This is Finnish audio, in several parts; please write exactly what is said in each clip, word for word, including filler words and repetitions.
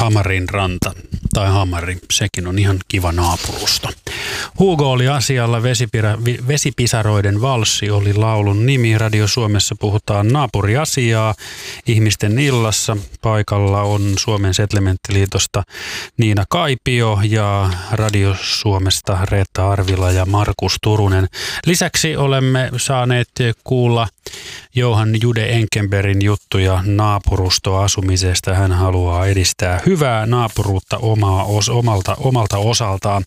Hamarin ranta tai Hamari, sekin on ihan kiva naapurusto. Hugo oli asialla, vesipira, Vesipisaroiden valssi oli laulun nimi. Radio Suomessa puhutaan naapuriasiaa ihmisten illassa. Paikalla on Suomen Setlementtiliitosta Niina Kaipio ja Radio Suomesta Reetta Arvila ja Markus Turunen. Lisäksi olemme saaneet kuulla Johan Jude Enkenbergin juttuja naapurustoasumisesta. Hän haluaa edistää hyvää naapuruutta omaa, os, omalta, omalta osaltaan.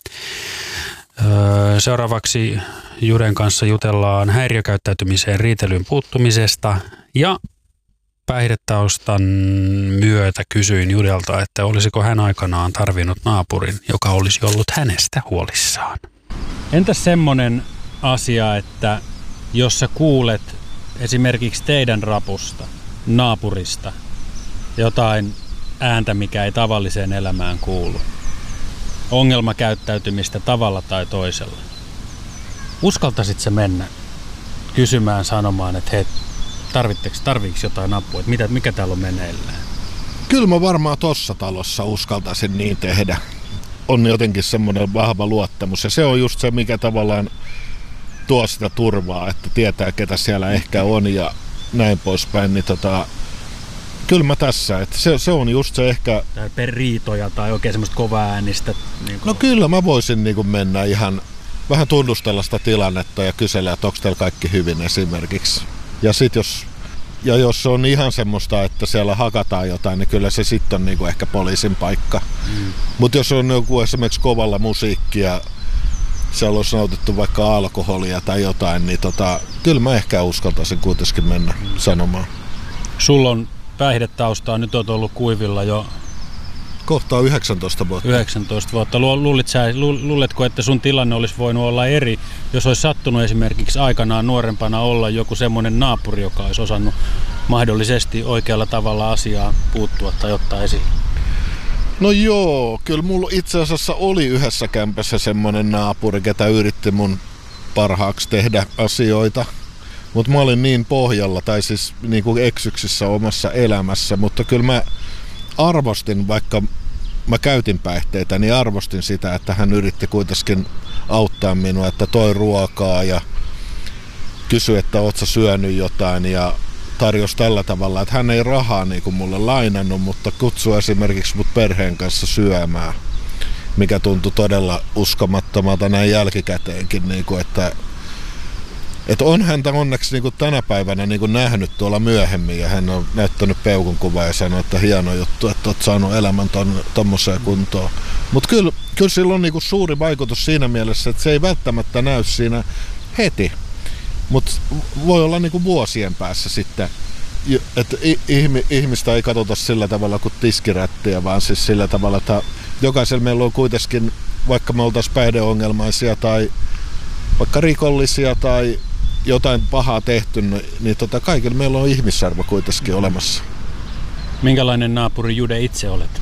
Öö, seuraavaksi Juden kanssa jutellaan häiriökäyttäytymiseen riitelyn puuttumisesta ja päihdetaustan myötä kysyin Judelta, että olisiko hän aikanaan tarvinnut naapurin, joka olisi ollut hänestä huolissaan. Entäs semmoinen asia, että jos sä kuulet esimerkiksi teidän rapusta, naapurista, jotain ääntä, mikä ei tavalliseen elämään kuulu, ongelmakäyttäytymistä tavalla tai toisella, uskaltaisit sä mennä kysymään, sanomaan, että hei, tarviiko jotain apua, että mitä, mikä täällä on meneillään? Kyllä mä varmaan tossa talossa uskaltaisin niin tehdä. On jotenkin semmoinen vahva luottamus ja se on just se, mikä tavallaan tuo sitä turvaa, että tietää, ketä siellä ehkä on ja näin poispäin. Niin tota, kyllä mä tässä, että se, se on just se ehkä... Tai per riitoja tai oikein semmoista kovaa äänistä. Niin no kyllä mä voisin niin kuin mennä ihan vähän tunnustella sitä tilannetta ja kysellä, että onko teillä kaikki hyvin esimerkiksi. Ja sit jos, ja jos on ihan semmoista, että siellä hakataan jotain, niin kyllä se sitten on niin kuin ehkä poliisin paikka. Mm. Mutta jos on joku esimerkiksi kovalla musiikkia, siellä olisi nautittu vaikka alkoholia tai jotain, niin tota, kyllä mä ehkä uskaltaisin kuitenkin mennä mm. sanomaan. Sulla on päihdetaustaa, nyt olet ollut kuivilla jo... Kohta yhdeksäntoista vuotta. yhdeksäntoista vuotta. Luulit sä, luuletko, että sun tilanne olisi voinut olla eri, jos olisi sattunut esimerkiksi aikanaan nuorempana olla joku semmoinen naapuri, joka olisi osannut mahdollisesti oikealla tavalla asiaa puuttua tai ottaa esille? No joo, kyllä mulla itse asiassa oli yhdessä kämpässä semmoinen naapuri, ketä yritti mun parhaaksi tehdä asioita. Mutta mä olin niin pohjalla, tai siis niin kuin eksyksissä omassa elämässä, mutta kyllä mä arvostin, vaikka mä käytin päihteitä, niin arvostin sitä, että hän yritti kuitenkin auttaa minua, että toi ruokaa ja kysyi, että oot sä syönyt jotain ja tarjosi tällä tavalla, että hän ei rahaa niin kuin mulle lainannut, mutta kutsui esimerkiksi mut perheen kanssa syömään, mikä tuntui todella uskomattomalta näin jälkikäteenkin, niin kuin, että Että on häntä onneksi niin kuin tänä päivänä niin kuin nähnyt tuolla myöhemmin ja hän on näyttänyt peukun kuvaa ja sanonut, että hieno juttu, että olet saanut elämän tuommoiseen kuntoon. Mutta kyllä, kyllä sillä on niin kuin suuri vaikutus siinä mielessä, että se ei välttämättä näy siinä heti, mutta voi olla niin kuin vuosien päässä sitten, että ihmistä ei katsota sillä tavalla kuin tiskirättiä, vaan siis sillä tavalla, että jokaisella meillä on kuitenkin, vaikka me oltaisiin päihdeongelmaisia tai vaikka rikollisia tai jotain pahaa tehty, niin tota, kaikilla meillä on ihmisarvo kuitenkin olemassa. Minkälainen naapuri Jude itse olet?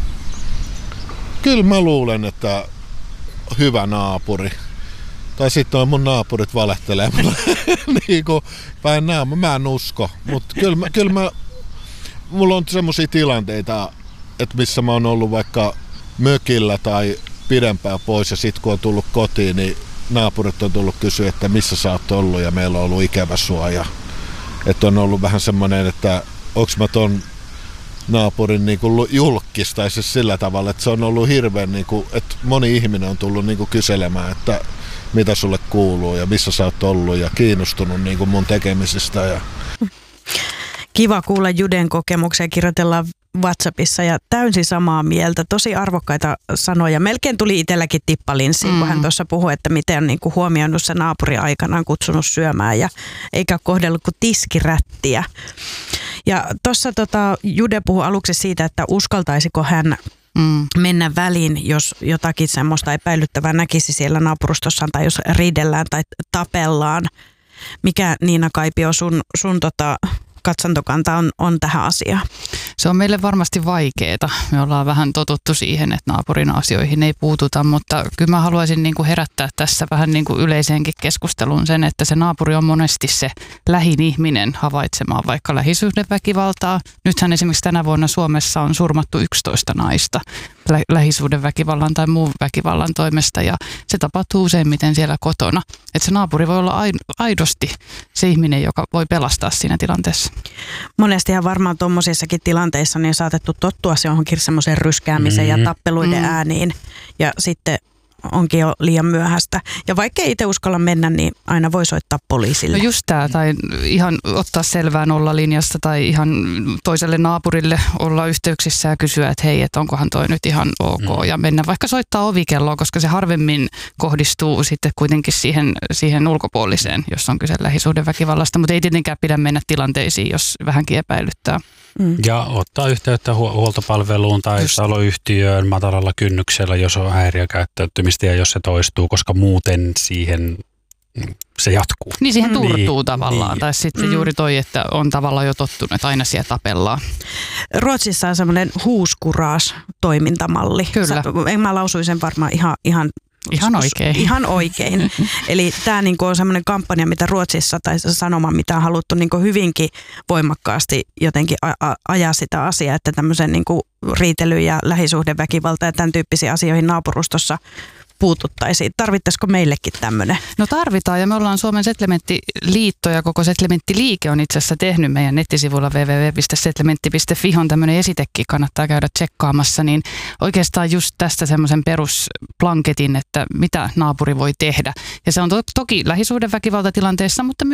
Kyllä mä luulen, että hyvä naapuri. Tai sitten on mun naapurit valehtelee mulle niin kuin päin nää, mä en usko. Mutta kyllä, mä, kyllä mä, mulla on semmosia tilanteita, että missä mä oon ollut vaikka mökillä tai pidempään pois ja sit kun on tullut kotiin, niin naapurit on tullut kysyä, että missä sä oot ollut ja meillä on ollut ikävä sua. Ja, että on ollut vähän semmoinen, että onks mä ton naapurin niin kuin julkis tai siis sillä tavalla, että se on ollut hirveän, niin kuin, että moni ihminen on tullut niin kuin kyselemään, että mitä sulle kuuluu ja missä sä oot ollut ja kiinnostunut niin kuin mun tekemisistä. Ja... Kiva kuulla Juden kokemuksia, kirjoitellaan WhatsAppissa ja täysin samaa mieltä. Tosi arvokkaita sanoja. Melkein tuli itselläkin tippalinssiin, mm. kun hän tuossa puhui, että miten on niin kuin huomioinut se naapuri aikanaan kutsunut syömään ja eikä kohdellut kuin tiskirättiä. Ja tuossa tota, Jude puhui aluksi siitä, että uskaltaisiko hän mm. mennä väliin, jos jotakin semmoista epäilyttävää näkisi siellä naapurustossaan tai jos riidellään tai tapellaan. Mikä Niina Kaipio sun, sun tota, katsantokanta on, on tähän asiaan? Se on meille varmasti vaikeaa. Me ollaan vähän totuttu siihen, että naapurin asioihin ei puututa, mutta kyllä mä haluaisin niin kuin herättää tässä vähän niin kuin yleiseenkin keskusteluun sen, että se naapuri on monesti se lähin ihminen havaitsemaan vaikka lähisuhdeväkivaltaa. Nythän esimerkiksi tänä vuonna Suomessa on surmattu yksitoista naista lä- lähisuhdeväkivallan tai muun väkivallan toimesta ja se tapahtuu useimmiten siellä kotona. Että se naapuri voi olla aidosti se ihminen, joka voi pelastaa siinä tilanteessa. Monestihan varmaan tuommoisissakin tilanteissa niin on saatettu tottua se johonkin semmoiseen ryskäämiseen mm. ja tappeluiden mm. ääniin ja sitten onkin jo liian myöhäistä. Ja vaikka ei itse uskalla mennä, niin aina voi soittaa poliisille. No just tämä, tai ihan ottaa selvää nollalinjasta tai ihan toiselle naapurille olla yhteyksissä ja kysyä, että hei, että onkohan toi nyt ihan ok. Mm. Ja mennä vaikka soittaa ovikelloa, koska se harvemmin kohdistuu sitten kuitenkin siihen, siihen ulkopuoliseen, jos on kyse lähisuhdeväkivallasta. Mutta ei tietenkään pidä mennä tilanteisiin, jos vähänkin epäilyttää. Mm. Ja ottaa yhteyttä hu- huoltopalveluun tai Just. taloyhtiöön matalalla kynnyksellä, jos on häiriökäyttäytymistä ja jos se toistuu, koska muuten siihen se jatkuu. Niin siihen turtuu niin, tavallaan. Niin. Tai sitten mm. juuri toi, että on tavallaan jo tottunut, että aina siellä tapellaan. Ruotsissa on semmoinen huuskuraas-toimintamalli. Kyllä. Sä, en mä lausuin sen varmaan ihan... ihan Ihan oikein. Ihan oikein. Eli tämä niinku on semmoinen kampanja, mitä Ruotsissa tai sanoma, mitä on haluttu niinku hyvinkin voimakkaasti jotenkin a- a- ajaa sitä asiaa, että tämmöisen niinku riitely ja lähisuhdeväkivalta ja tämän tyyppisiin asioihin naapurustossa puututtaisiin. Tarvittaisiko meillekin tämmöinen? No tarvitaan ja me ollaan Suomen Setlementtiliitto ja koko Setlementtiliike on itse asiassa tehnyt meidän nettisivuilla double-u double-u double-u piste setlementti piste fi on tämmöinen esitekin, kannattaa käydä tsekkaamassa, niin oikeastaan just tästä semmoisen perusplanketin, että mitä naapuri voi tehdä. Ja se on to- toki lähisuhdeväkivaltatilanteessa, mutta